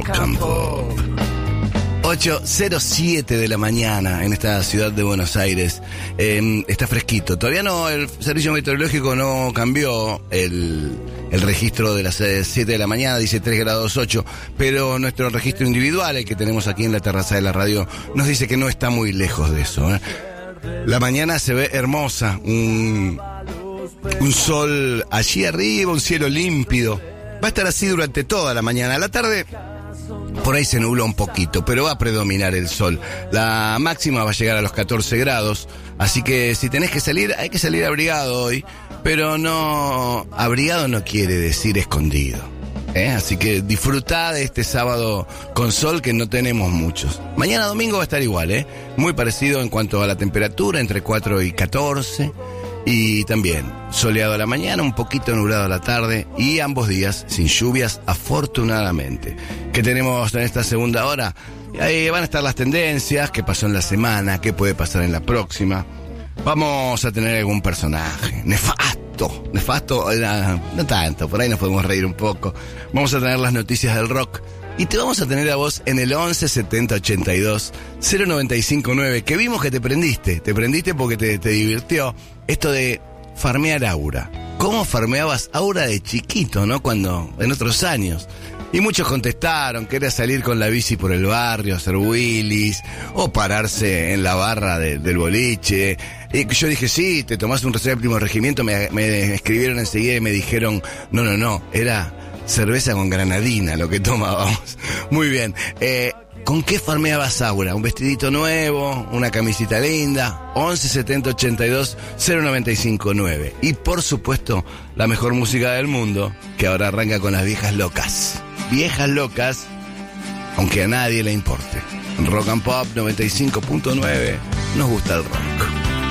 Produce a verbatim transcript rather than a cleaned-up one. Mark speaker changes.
Speaker 1: Rock and Pop. ocho cero siete de la mañana en esta ciudad de Buenos Aires. Eh, está fresquito. Todavía no, el servicio meteorológico no cambió el, el registro de las siete de la mañana, dice tres grados ocho, pero nuestro registro individual, el que tenemos aquí en la terraza de la radio, nos dice que no está muy lejos de eso, ¿eh? La mañana se ve hermosa, un, un sol allí arriba, un cielo límpido. Va a estar así durante toda la mañana. A la tarde por ahí se nubla un poquito, pero va a predominar el sol. La máxima va a llegar a los catorce grados, así que si tenés que salir, hay que salir abrigado hoy, pero no, abrigado no quiere decir escondido, ¿eh? Así que disfrutá de este sábado con sol, que no tenemos muchos. Mañana domingo va a estar igual, ¿eh? Muy parecido en cuanto a la temperatura, entre cuatro y catorce. Y también soleado a la mañana, un poquito nublado a la tarde, y ambos días sin lluvias, afortunadamente. ¿Qué tenemos en esta segunda hora? Ahí van a estar las tendencias, qué pasó en la semana, qué puede pasar en la próxima. Vamos a tener algún personaje nefasto, nefasto, no tanto, por ahí nos podemos reír un poco. Vamos a tener las noticias del rock. Y te vamos a tener a vos en el once setenta ochenta y dos cero noventa y cinco nueve, que vimos que te prendiste. Te prendiste porque te, te divirtió esto de farmear aura. ¿Cómo farmeabas aura de chiquito, no? Cuando, en otros años. Y muchos contestaron que era salir con la bici por el barrio, hacer wheelies, o pararse en la barra de, del boliche. Y yo dije, sí, te tomás un séptimo regimiento, me, me escribieron enseguida y me dijeron, no, no, no, era cerveza con granadina lo que tomábamos. Muy bien. Eh, ¿Con qué farmeabas aura? ¿Un vestidito nuevo? ¿Una camisita linda? once setenta ochenta y dos cero noventa y cinco nueve. Y por supuesto, la mejor música del mundo, que ahora arranca con las viejas locas. Viejas locas, aunque a nadie le importe. Rock and Pop noventa y cinco punto nueve, nos gusta el rock.